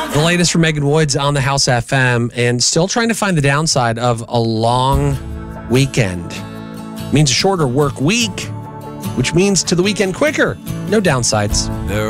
The latest from Megan Woods on the House FM, and still trying to find the downside of a long weekend. Means a shorter work week, which means to the weekend quicker. No downsides.